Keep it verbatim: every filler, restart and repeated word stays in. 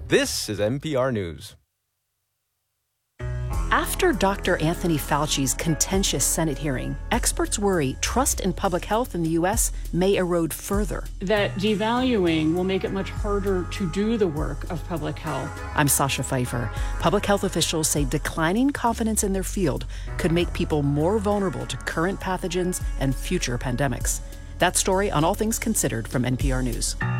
This is N P R News. After Doctor Anthony Fauci's contentious Senate hearing, experts worry trust in public health in the U S may erode further. That devaluing will make it much harder to do the work of public health. I'm Sasha Pfeiffer. Public health officials say declining confidence in their field could make people more vulnerable to current pathogens and future pandemics. That story on All Things Considered from N P R News.